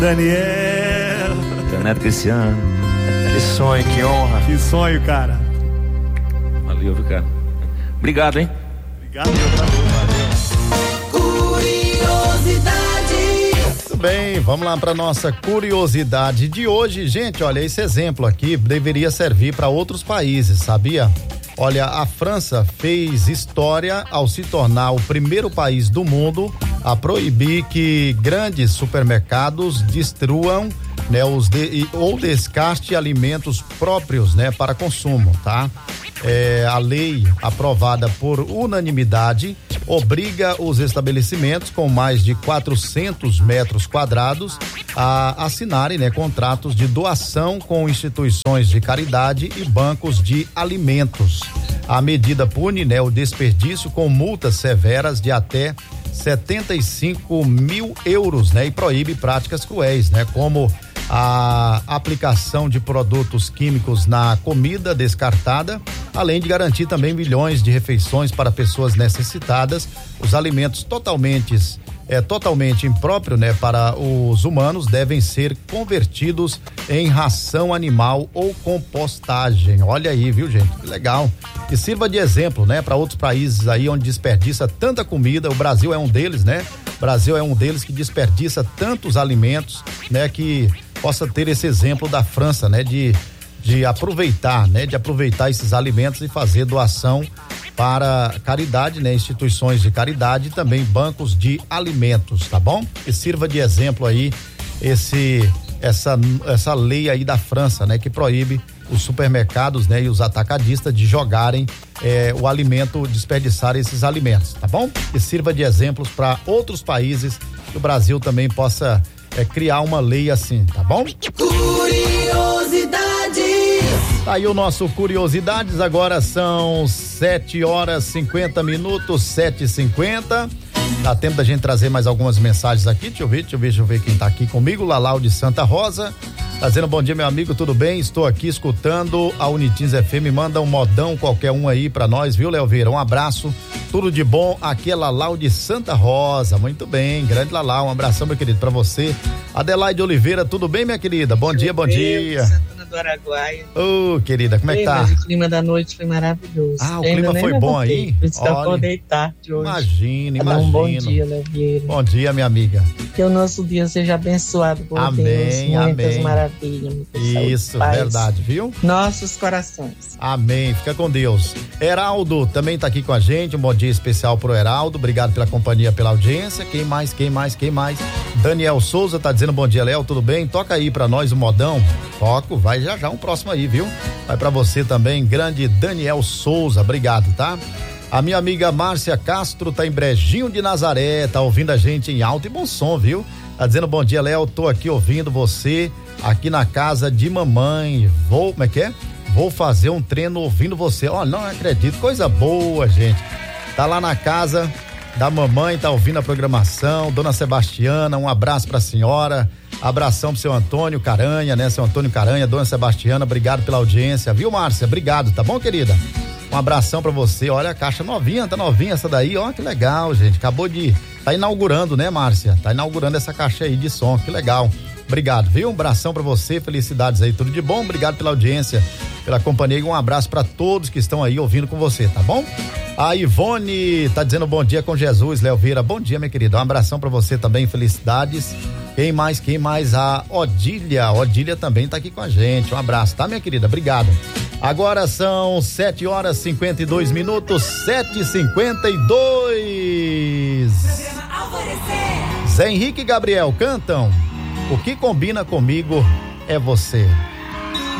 Daniel. Neto Cristiano. Que sonho, que honra. Que sonho, cara. Valeu, viu, cara? Obrigado, hein? Obrigado, valeu. Muito bem, vamos lá para nossa curiosidade de hoje. Gente, olha, esse exemplo aqui deveria servir para outros países, sabia? Olha, a França fez história ao se tornar o primeiro país do mundo a proibir que grandes supermercados destruam, né, ou descarte alimentos próprios, né, para consumo, tá? A lei aprovada por unanimidade obriga os estabelecimentos com mais de 400 metros quadrados a assinarem, né, contratos de doação com instituições de caridade e bancos de alimentos. A medida pune, né, o desperdício com multas severas de até 75 mil euros, né, e proíbe práticas cruéis, né, como a aplicação de produtos químicos na comida descartada, além de garantir também milhões de refeições para pessoas necessitadas. Os alimentos totalmente impróprios, né, para os humanos devem ser convertidos em ração animal ou compostagem. Olha aí, viu, gente? Que legal. E sirva de exemplo, né, para outros países aí onde desperdiça tanta comida. O Brasil é um deles, né? O Brasil é um deles que desperdiça tantos alimentos, né, que possa ter esse exemplo da França, né, de aproveitar, né, de aproveitar esses alimentos e fazer doação para caridade, né, instituições de caridade e também bancos de alimentos, tá bom? E sirva de exemplo aí essa lei aí da França, né, que proíbe os supermercados, né, e os atacadistas de jogarem o alimento, desperdiçar esses alimentos, tá bom? E sirva de exemplos para outros países, que o Brasil também possa criar uma lei assim, tá bom? Curiosidades. Tá aí o nosso Curiosidades, agora são 7h50, 7h50. Dá tempo da gente trazer mais algumas mensagens aqui, deixa eu ver quem tá aqui comigo. Lalau de Santa Rosa, tá dizendo bom dia, meu amigo, tudo bem? Estou aqui escutando a Unitins FM, manda um modão qualquer um aí pra nós, viu, Léo Vieira? Um abraço, tudo de bom, aqui é Lalau de Santa Rosa, muito bem, grande Lalau, um abração, meu querido, pra você. Adelaide Oliveira, tudo bem, minha querida? Bom dia, bom dia. Santana do Araguaia. Ô, querida, como é que tá? Mas o clima da noite foi maravilhoso. O clima foi bom aí? Por isso que eu acordei tarde hoje. Imagina. Um bom dia, Léo Vieira. Bom dia, minha amiga. Que o nosso dia seja abençoado por Deus. Muitas maravilhas. Isso, saúde, verdade, viu? Nossos corações. Amém, fica com Deus. Heraldo também tá aqui com a gente, um bom dia especial pro Heraldo, obrigado pela companhia, pela audiência. Quem mais? Daniel Souza tá dizendo bom dia, Léo, tudo bem? Toca aí pra nós o modão. Toco, vai já um próximo aí, viu? Vai pra você também, grande Daniel Souza, obrigado, tá? A minha amiga Márcia Castro tá em Brejinho de Nazaré, tá ouvindo a gente em alto e bom som, viu? Tá dizendo bom dia, Léo, tô aqui ouvindo você aqui na casa de mamãe. Vou fazer um treino ouvindo você. Ó, não acredito, coisa boa, gente. Tá lá na casa da mamãe, tá ouvindo a programação. Dona Sebastiana, um abraço pra senhora. Abração pro seu Antônio Caranha, né? Seu Antônio Caranha, Dona Sebastiana, obrigado pela audiência, viu, Márcia? Obrigado, tá bom, querida? Um abração pra você. Olha a caixa novinha, tá novinha essa daí, ó, que legal, gente. Tá inaugurando, né, Márcia? Tá inaugurando essa caixa aí de som, que legal. Obrigado, viu? Um abração pra você, felicidades aí, tudo de bom. Obrigado pela audiência, pela companhia e um abraço pra todos que estão aí ouvindo com você, tá bom? A Ivone tá dizendo bom dia com Jesus, Léo Vieira. Bom dia, minha querida. Um abração pra você também, felicidades. Quem mais? A Odília também tá aqui com a gente. Um abraço, tá, minha querida? Obrigado. Agora são 7h52, 7h52. Zé Henrique e Gabriel cantam O que combina comigo é você.